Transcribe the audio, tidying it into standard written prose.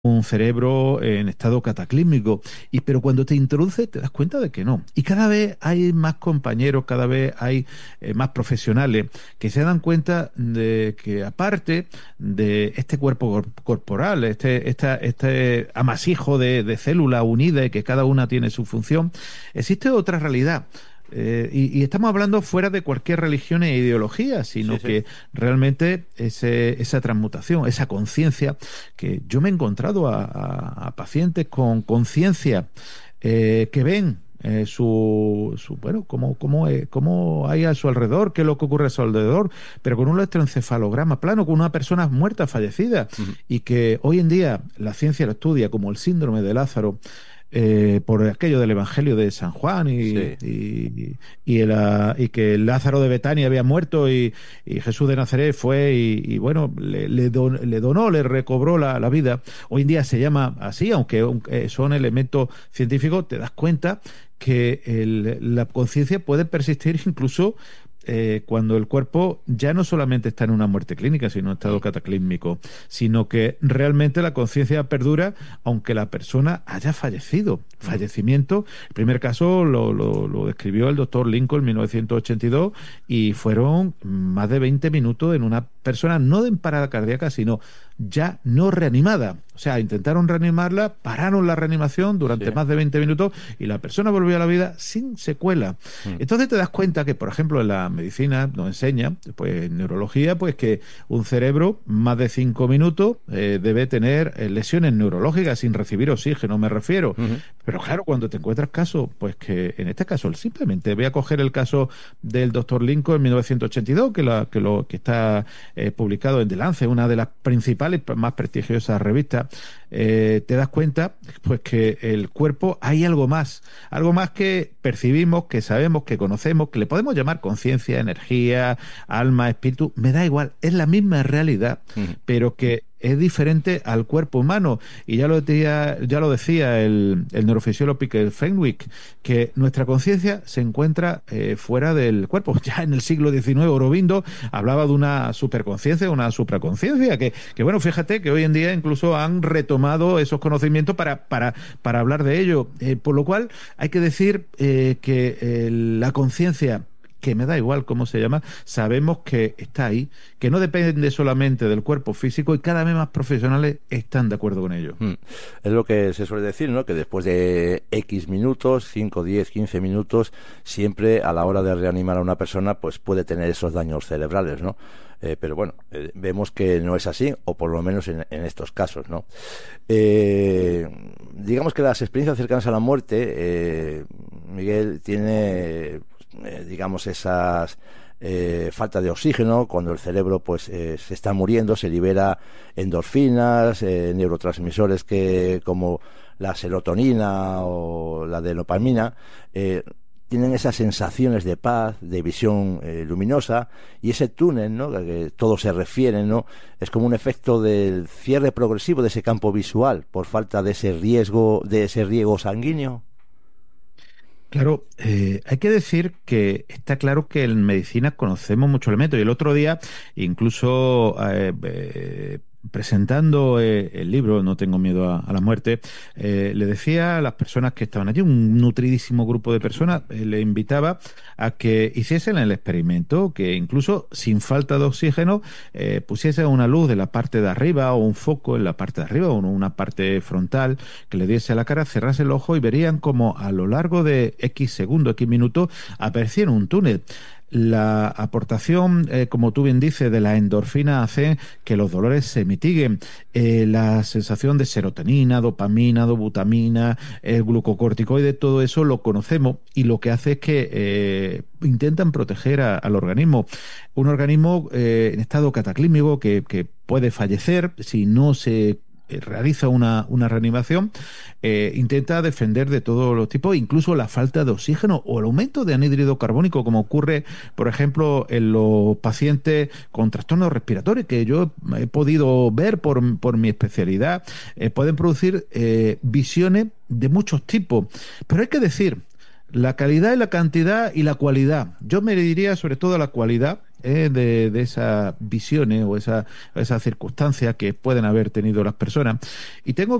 un cerebro en estado cataclísmico. Pero cuando te introduces te das cuenta de que no. Y cada vez hay más compañeros, cada vez hay más profesionales que se dan cuenta de que aparte de este cuerpo corporal, este amasijo de células unidas y que cada una tiene su función, existe otra realidad. Y estamos hablando fuera de cualquier religión e ideología, Sí, sino sí. que realmente esa transmutación, esa conciencia, que yo me he encontrado a pacientes con conciencia que ven bueno, cómo hay a su alrededor, qué es lo que ocurre a su alrededor, pero con un electroencefalograma plano, con una persona muerta, fallecida, Ujú. y que hoy en día la ciencia lo estudia como el síndrome de Lázaro, por aquello del Evangelio de San Juan Sí. y que Lázaro de Betania había muerto y Jesús de Nazaret fue bueno, le donó, le recobró la vida. Hoy en día se llama así, aunque son elementos científicos, te das cuenta que la conciencia puede persistir incluso cuando el cuerpo ya no solamente está en una muerte clínica, sino en estado Mm. cataclísmico, sino que realmente la conciencia perdura aunque la persona haya fallecido. Ujú. Fallecimiento, el primer caso lo describió el doctor Lincoln en 1982 y fueron más de 20 minutos en una persona no de parada cardíaca, sino ya no reanimada. O sea, intentaron reanimarla, pararon la reanimación Sí. durante más de 20 minutos y la persona volvió a la vida sin secuela. Mm. Entonces te das cuenta que, por ejemplo, en la medicina nos enseña, pues en neurología, pues que un cerebro más de 5 minutos debe tener lesiones neurológicas sin recibir oxígeno, me refiero. Ujú. Pero claro, cuando te encuentras casos, pues que en este caso, simplemente voy a coger el caso del doctor Lincoln en 1982, que está publicado en The Lancet, una de las principales, más prestigiosas revistas, te das cuenta, pues que el cuerpo hay algo más que percibimos, que sabemos, que conocemos, que le podemos llamar conciencia, energía, alma, espíritu, me da igual, es la misma realidad, Ujú. pero que es diferente al cuerpo humano. Y ya lo decía el neurofisiólogo Peter Fenwick, que nuestra conciencia se encuentra fuera del cuerpo. Ya en el siglo XIX, Aurobindo hablaba de una superconciencia, una supraconciencia, que bueno, fíjate que hoy en día incluso han retomado esos conocimientos para hablar de ello. Por lo cual hay que decir que la conciencia, que me da igual cómo se llama, sabemos que está ahí, que no depende solamente del cuerpo físico y cada vez más profesionales están de acuerdo con ello. Mm. Es lo que se suele decir, ¿no? Que después de X minutos, 5, 10, 15 minutos, siempre a la hora de reanimar a una persona, pues puede tener esos daños cerebrales, ¿no? Pero bueno, vemos que no es así, o por lo menos en estos casos, ¿no? Digamos que las experiencias cercanas a la muerte, Miguel, tiene, digamos, esas falta de oxígeno, cuando el cerebro pues se está muriendo, se libera endorfinas, neurotransmisores que como la serotonina o la de dopamina, tienen esas sensaciones de paz, de visión luminosa, y ese túnel, ¿no?, que todo se refiere, ¿no?, es como un efecto del cierre progresivo de ese campo visual por falta de ese riego sanguíneo. Claro, hay que decir que está claro que en medicina conocemos muchos elementos y el otro día incluso presentando el libro No tengo miedo a la muerte, le decía a las personas que estaban allí, un nutridísimo grupo de personas, le invitaba a que hiciesen el experimento, que incluso sin falta de oxígeno pusiese una luz de la parte de arriba o un foco en la parte de arriba o una parte frontal que le diese a la cara, cerrase el ojo y verían como a lo largo de X segundos, X minutos, aparecía en un túnel. La aportación, como tú bien dices, de la endorfina hace que los dolores se mitiguen. La sensación de serotonina, dopamina, dobutamina, glucocorticoide, todo eso lo conocemos y lo que hace es que intentan proteger al organismo. Un organismo en estado cataclímico que puede fallecer si no se realiza una reanimación, intenta defender de todos los tipos, incluso la falta de oxígeno o el aumento de anhídrido carbónico, como ocurre, por ejemplo, en los pacientes con trastornos respiratorios, que yo he podido ver por mi especialidad, pueden producir visiones de muchos tipos. Pero hay que decir, la calidad y la cantidad y la cualidad. Yo me diría sobre todo la cualidad de esas visiones o esas circunstancias que pueden haber tenido las personas. Y tengo